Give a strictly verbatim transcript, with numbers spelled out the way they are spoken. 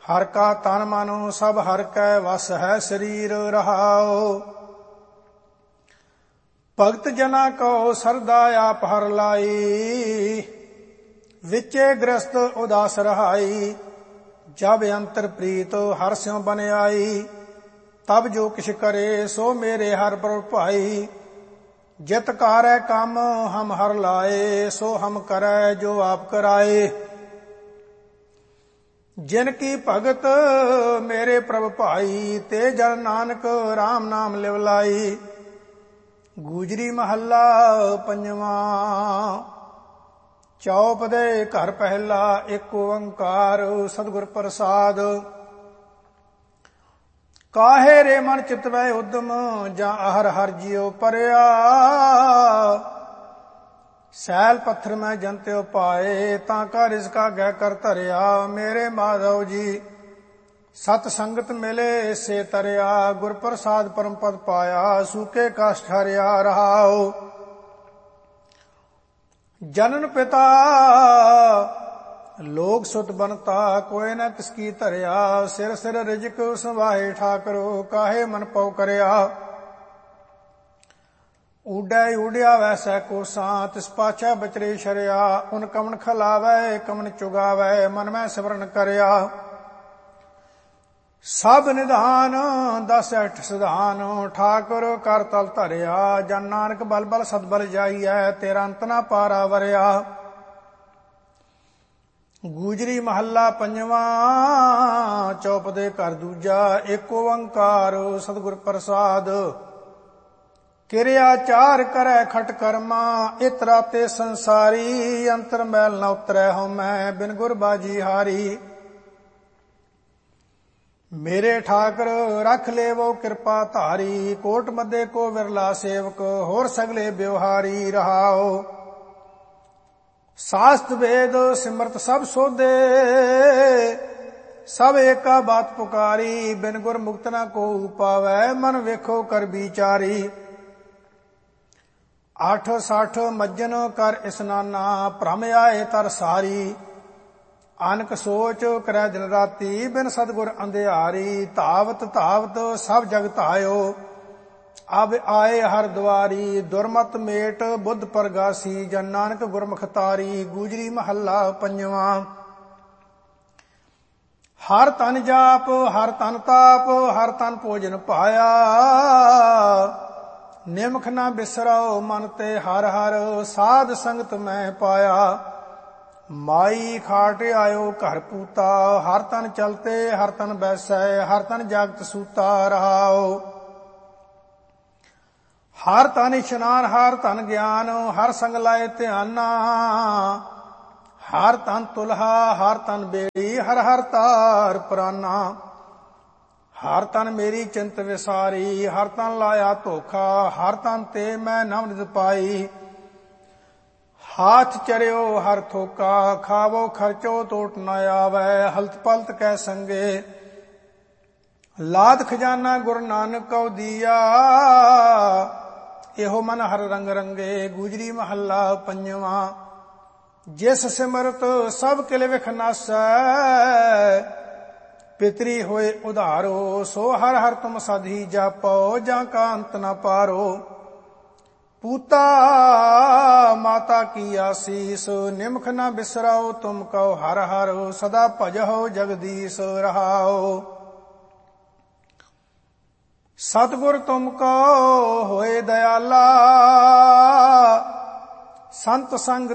हर का तन मन सब हर कै वस है शरीर रहाओ। भगत जना को सरदा आप हर लाई, विचे ग्रस्त उदास रहाई। जब अंतर प्रीत हर स्यों बन आई, तब जो किछ करे सो मेरे हर पर भाई। जित कारੈ काम हम हर लाए, सो हम करै जो आप कराए। जिनकी भगत मेरे प्रभ भाई, ते जन नानक राम नाम लिवलाई। गूजरी महला पंजवा। चौप दे घर पहला, एक ओंकार सतगुर प्रसाद। काहे रे मन चितवै उद्दम, ਜਾਂ आहर हर जियो परया। सैल पत्थर मैं जंत्यो पाए, ताका रिजका गह कर धरिया। मेरे माधव जी सत संगत मिले से तरया। गुर प्रसाद परम पद पाया, सूके काष्ठ हरिया रहाओ। जनन पिता लोग सुत बनता, कोई न किसकी धरिया। सिर सिर रिजक संवाहे ठाकरो, काहे मन पौ करया। ऊडै ऊडिया वैसै कोसा, तिस पाछै बचरे शरिया। उन कमन खलावै कमन चुगावै, मन में सिमरन करया। सब निधान दस अठ सिधान, ठाकुर कर तल धरिया। जन नानक बल बल सतबल जाइयै, तेरा अंत ना पारा वरिया। गूजरी महला पंजवा। चौप दे घर दूजा, एक ओंकार सतगुर प्रसाद। किरिया चार करै खट कर्मा, इतरा ते संसारी। अंतर मैल न उतरै हूं मैं, बिन गुर बाजी हारी। मेरे ठाकर रख लेवो कृपा धारी। कोट मध्य को विरला सेवक, होर सगले ब्यवहारी रहाओ। शास्त्र वेद सिमरत सब सोधे, सब एका बात पुकारी। बिन गुर मुक्त न को पावै, मन वेखो कर विचारी। आठ साठ मज्जन कर स्नाना, भ्रम आए तर सारी। आनक सोच करै दिन राती, बिन सतगुर अंधियारी। धावत धावत सब जगत आयो, अब आए हर द्वारी। दुर्मत मेट बुद्ध परगासी, जन नानक गुरमुख तारी। गूजरी महला पंजवा। हर तन जाप हर तन ताप, हर तन भोजन पाया। निमख न बिसराओ मन ते हर हर, साध संगत मैं पाया। माई खाट आयो घर पूता, हर तन चलते हर तन बैसै। हर तन जागत सूता रहाओ। हर तन इशनान हर तन ज्ञान, हर संग लाए ध्याना। हर तन तुल्हा हर तन बेड़ी, हर हर तार प्राना। हर तन मेरी चिंत विसारी, हर तन लाया धोखा। हर तन ते मैं नवनित पाई। हाथ चरियो हर थोका, खावो खर्चो टोट न आवै। हलत पलत कै संगे, लाद खजाना गुरु नानक कौ दिया। एहो मन हर रंग रंगे। गूजरी महला पंजवा। जिस सिमरत सब किल विख नासै, पितरी होए उधारो। सो हर हर तुम सधी जापो, जा का अंत न पारो। पूता माता की आशीष, निमख न बिसराओ तुम कहो हर हर। सदा भजहो जगदीश रहाओ। सतगुर तुमको होए दयाला, संत संग